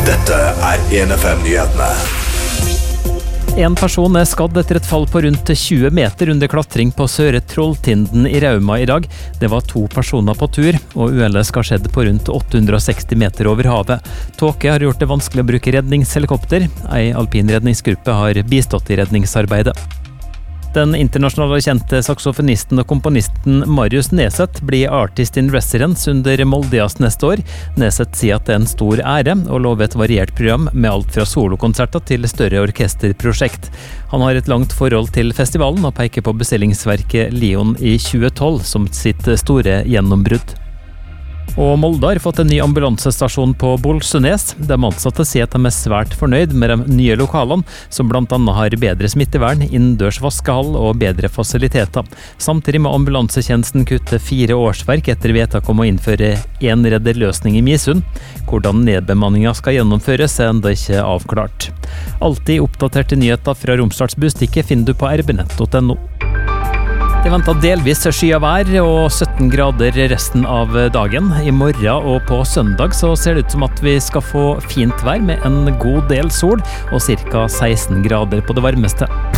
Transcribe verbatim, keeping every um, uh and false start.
Dette er en F M-nyhetene. En person er skadd etter et fall på rundt tjue meter under klatring på Søre Trolltinden i Rauma i dag. Det var to personer på tur, og uhellet skal skjedd på rundt åtte hundre og seksti meter over havet. Tåke har gjort det vanskelig å bruke redningshelikopter. Ei alpin redningsgruppe har bistått i redningsarbeidet. Den internasjonale kjente saksofonisten og komponisten Marius Neset blir Artist in Residence under Moldejazz neste år. Neset sier at det er en stor ære, og lover et variert program med alt fra solokonserter til større orkesterprosjekt. Han har et langt forhold til festivalen og peker på bestillingsverket Leon i tjue tolv som sitt store gjennombrudd. Og Molde har fått en ny ambulansestasjon på Bolsønes. De ansatte sier at de er svært fornøyd med de nye lokalene, som blant annet har bedre smittevern, innendørs vaskehall og bedre fasiliteter. Samtidig må ambulansetjenesten kutte fire årsverk etter vedtak om å innføre en redderløsning i Misund. Hvordan nedbemanningen skal gjennomføres er enda ikke avklart. Alltid oppdaterte nyheter fra Romsdals Bustikke finner du på r b nett punktum no. Det venter delvis skyet vær og sytten grader resten av dagen. I morgen og på søndag så ser det ut som at vi skal få fint vær med en god del sol og ca seksten grader på det varmeste.